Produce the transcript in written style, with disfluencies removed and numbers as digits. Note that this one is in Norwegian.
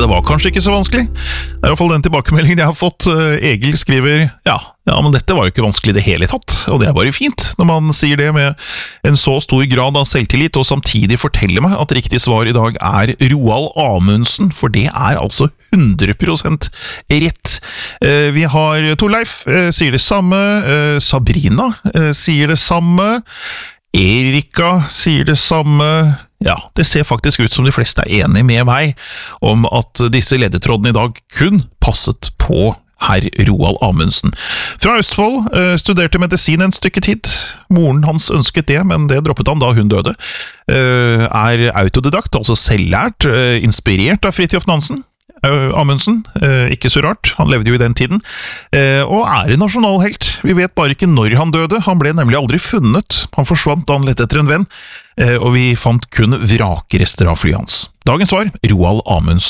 det var kanskje ikke så vanskelig. Det er i hvert fall den tilbakemeldingen jeg har fått. Egil skriver, ja, men dette var jo ikke vanskelig i det hele tatt, og det er bare fint når man sier det med en så stor grad av selvtillit, og samtidig forteller meg at riktig svar i dag er Roald Amundsen, for det er altså 100% rett. Vi har Torleif, sier det samme, Sabrina sier det samme, Erika sier det samme. Ja, det ser faktisk ut som de fleste er enige med meg om at disse ledetrådene i dag kun passet på herr Roald Amundsen. Fra Østfold, studerte medisin en stykke tid. Moren hans ønsket det, men det droppet han da hun døde. Er autodidakt, altså selvlært, inspirert av Fridtjof Nansen. Amundsen, ikke så rart, han levde jo i den tiden, og er en nasjonalhelt. Vi vet bare ikke når han døde, han ble nemlig aldri funnet. Han forsvant da han lette etter en venn, og vi fant kun vrakrester av flyet hans. Dagens svar, Roald Amundsen.